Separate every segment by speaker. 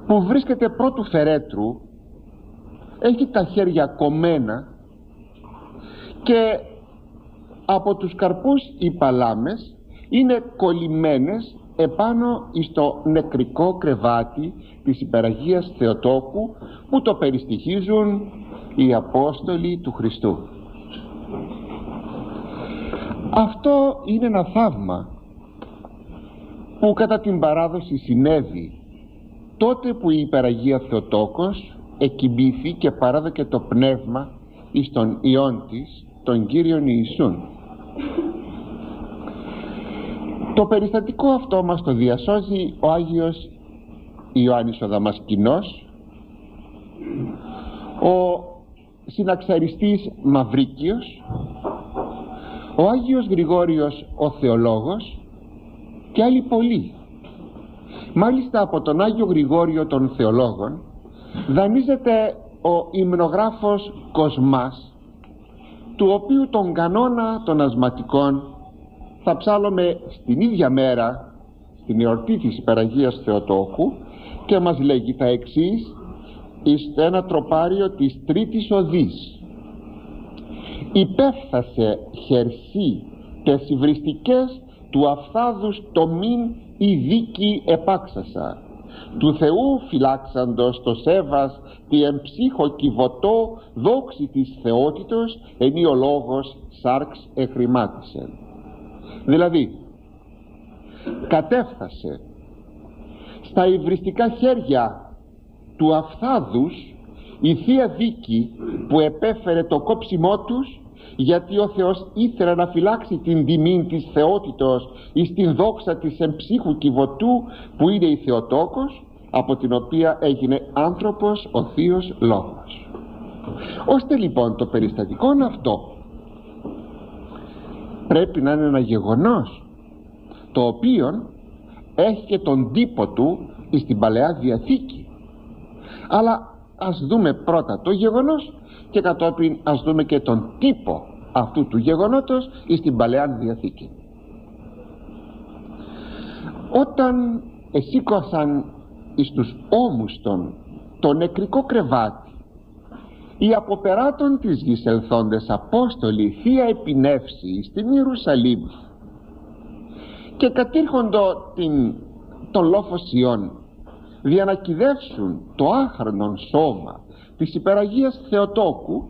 Speaker 1: που βρίσκεται πρώτου φερέτρου έχει τα χέρια κομμένα και από τους καρπούς οι παλάμες είναι κολλημένες επάνω στο νεκρικό κρεβάτι της Υπεραγίας Θεοτόκου που το περιστοιχίζουν οι Απόστολοι του Χριστού. Αυτό είναι ένα θαύμα που κατά την παράδοση συνέβη τότε που η Υπεραγία Θεοτόκος εκοιμήθη και παράδοκε το πνεύμα εις τον Υιόν της, τον Κύριον Ιησούν. Το περιστατικό αυτό μας το διασώζει ο Άγιος Ιωάννης ο Δαμασκηνός, ο συναξαριστής Μαυρίκιος, ο Άγιος Γρηγόριος ο Θεολόγος και άλλοι πολλοί. Μάλιστα από τον Άγιο Γρηγόριο των Θεολόγων δανείζεται ο υμνογράφος Κοσμάς, του οποίου τον κανόνα των ασματικών θα ψάλλουμε στην ίδια μέρα, στην εορτή της Υπεραγίας Θεοτόκου, και μας λέγει τα εξής εις ένα τροπάριο της Τρίτης Οδής. «Υπέφθασε χερσί τες υβριστικές του αφθάδους τομήν η δίκη επάξασα, του Θεού φυλάξαντος το σέβας τι εμψύχο κυβωτό δόξη της θεότητος ενή ο λόγος σάρξ εχρημάτισεν». Δηλαδή κατέφθασε στα υβριστικά χέρια του αφθάδους η Θεία Δίκη που επέφερε το κόψιμό τους, γιατί ο Θεός ήθελε να φυλάξει την τιμή της θεότητος εις την δόξα της εμψύχου κυβωτού που είναι η Θεοτόκος, από την οποία έγινε άνθρωπος ο Θείος Λόγος. Ώστε λοιπόν το περιστατικό αυτό πρέπει να είναι ένα γεγονός το οποίο έχει και τον τύπο του στην Παλαιά Διαθήκη. Αλλά ας δούμε πρώτα το γεγονός και κατόπιν ας δούμε και τον τύπο αυτού του γεγονότος στην Παλαιά Διαθήκη. Όταν εσήκωσαν εις τους ώμους το νεκρικό κρεβάτι οι αποπεράτων της γης ελθόντες Απόστολοι Θεία Επινεύση στην Ιερουσαλήμ και κατήρχοντο τον λόφο Σιών για να κυδεύσουν το άχρονον σώμα της Υπεραγίας Θεοτόκου,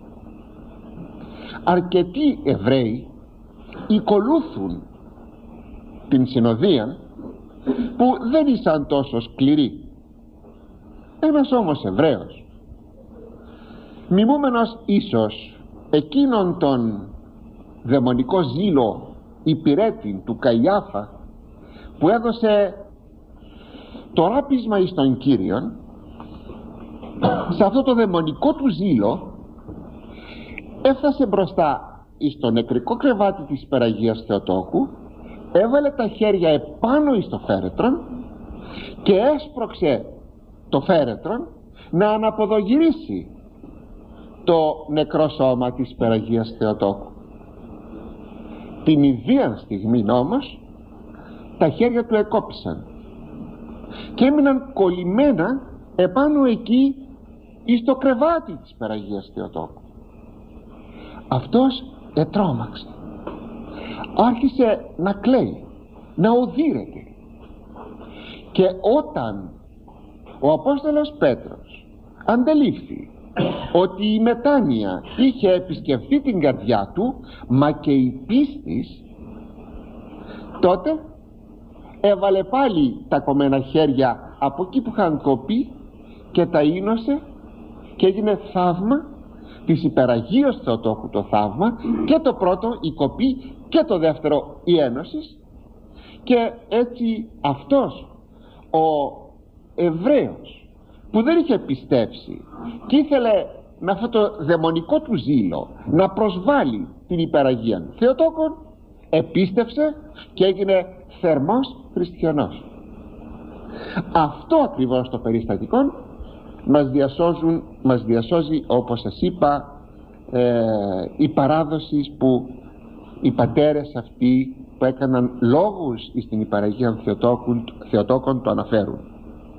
Speaker 1: αρκετοί Εβραίοι ακολούθουν την συνοδεία που δεν ήσαν τόσο σκληροί. Ένας όμως Εβραίος, μιμούμενος ίσως εκείνον τον δαιμονικό ζήλο υπηρέτη του Καϊάφα που έδωσε το ράπισμα εις τον Κύριον, σε αυτό το δαιμονικό του ζήλο έφτασε μπροστά εις το νεκρικό κρεβάτι της Υπεραγίας Θεοτόκου, έβαλε τα χέρια επάνω εις το φέρετρον και έσπρωξε το φέρετρον να αναποδογυρίσει το νεκρό σώμα της Υπεραγίας Θεοτόκου. Την ιδίαν στιγμή όμως τα χέρια του εκόπησαν και έμειναν κολλημένα επάνω εκεί εις το κρεβάτι της Υπεραγίας Θεοτόκου. Αυτός ετρώμαξε, άρχισε να κλαίει, να οδύρεται, και όταν ο Απόστολος Πέτρος αντελήφθη ότι η μετάνοια είχε επισκεφθεί την καρδιά του, μα και η πίστης, τότε έβαλε πάλι τα κομμένα χέρια από εκεί που είχαν κοπεί και τα ίνωσε και έγινε θαύμα της Υπεραγίας Θεοτόκου, το θαύμα, και το πρώτο η κοπή και το δεύτερο η ένωση. Και έτσι αυτός ο Εβραίος που δεν είχε πιστέψει και ήθελε με αυτό το δαιμονικό του ζήλο να προσβάλλει την Υπεραγία Θεοτόκον, επίστευσε και έγινε θερμός χριστιανός. Αυτό ακριβώς το περιστατικό μας διασώζει, όπως σας είπα, η παράδοση που οι πατέρες αυτοί που έκαναν λόγους στην Υπεραγία Θεοτόκον το αναφέρουν.